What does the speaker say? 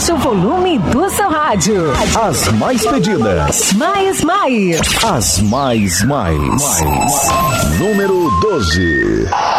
Baixe o volume do seu rádio. As mais pedidas. Mais. As mais. Número 12.